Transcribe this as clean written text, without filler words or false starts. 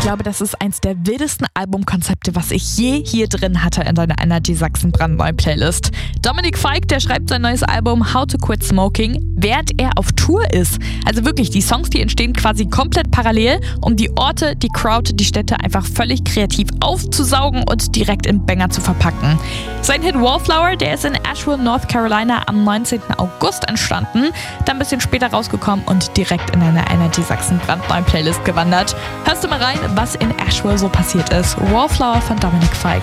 glaube, das ist eins der wildesten Albumkonzepte, was ich je hier drin hatte in deiner Energy Sachsen brandneue Playlist. Dominik Fike, der schreibt sein neues Album How to Quit Smoking, während er auf Tour ist. Also wirklich, die Songs, die entstehen quasi komplett parallel, um die Orte, die Crowd, die Städte einfach völlig kreativ aufzusaugen und direkt in Banger zu verpacken. Sein Hit Wallflower, der ist in Asheville, North Carolina am 19. August entstanden, dann ein bisschen später rausgekommen und direkt in deiner Energy Sachsen brandneue Playlist gewandert. Hörst du mal rein, was in Asheville so passiert ist. Wallflower von Dominik Fike.